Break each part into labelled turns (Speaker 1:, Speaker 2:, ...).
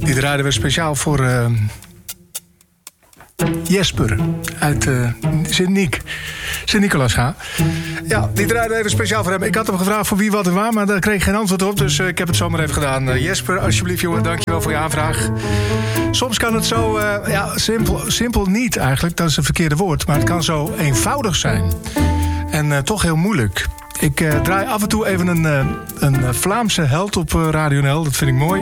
Speaker 1: Die draaiden we speciaal voor Jesper uit Sint-Nicolaas. Ja, die draaide even speciaal voor hem. Ik had hem gevraagd voor wie, wat en waar, maar daar kreeg ik geen antwoord op. Dus ik heb het zomaar even gedaan. Jesper, alsjeblieft jongen, dankjewel voor je aanvraag. Soms kan het zo, simpel niet eigenlijk, dat is het verkeerde woord. Maar het kan zo eenvoudig zijn. En toch heel moeilijk. Ik draai af en toe even een Vlaamse held op Radio NL. Dat vind ik mooi.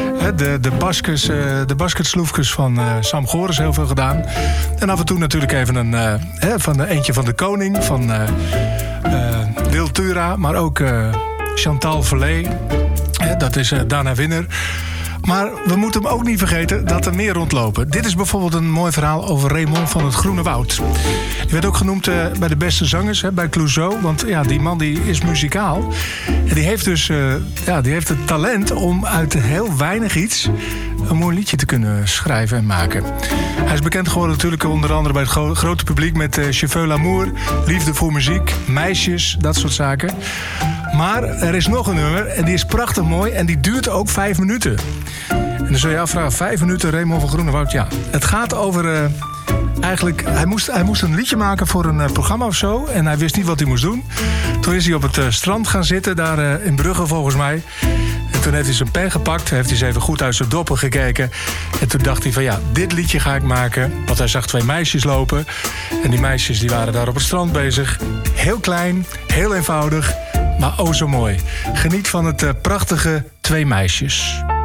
Speaker 1: De basketsloefkes van Sam Goris heel veel gedaan. En af en toe natuurlijk even eentje van de koning. Van Wil Tura. Maar ook Chantal Verlee. Dat is Dana Winner. Maar we moeten hem ook niet vergeten dat er meer rondlopen. Dit is bijvoorbeeld een mooi verhaal over Raymond van het Groene Woud. Die werd ook genoemd bij de beste zangers, bij Clouseau. Want ja, die man die is muzikaal. En die heeft dus die heeft het talent om uit heel weinig iets een mooi liedje te kunnen schrijven en maken. Hij is bekend geworden natuurlijk onder andere bij het grote publiek met Cheveux l'amour, Liefde voor muziek, Meisjes, dat soort zaken. Maar er is nog een nummer en die is prachtig mooi en die duurt ook 5 minuten. En dan zul je je afvragen, 5 minuten Raymond van Groenewoud? Ja, het gaat over... Eigenlijk, hij moest een liedje maken voor een programma of zo. En hij wist niet wat hij moest doen. Toen is hij op het strand gaan zitten, daar in Brugge volgens mij. En toen heeft hij zijn pen gepakt, heeft hij eens even goed uit zijn doppen gekeken. En toen dacht hij van ja, dit liedje ga ik maken. Want hij zag 2 meisjes lopen. En die meisjes die waren daar op het strand bezig. Heel klein, heel eenvoudig, maar oh zo mooi. Geniet van het prachtige 2 meisjes.